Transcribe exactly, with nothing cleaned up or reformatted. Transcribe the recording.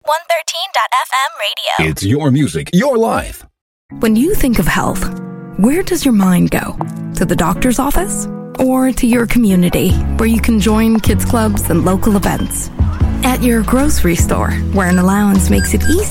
one thirteen dot f m radio. It's your music, your life. When you think of health, where does your mind go? To the doctor's office? Or to your community, where you can join kids clubs and local events? At your grocery store, where an allowance makes it easy